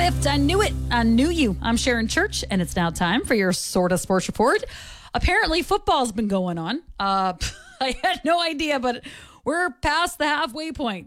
Swift. I knew it. I knew you. I'm Sharon Church, and it's now time for your Sorta Sports Report. Apparently, football's been going on. I had no idea, but we're past the halfway point.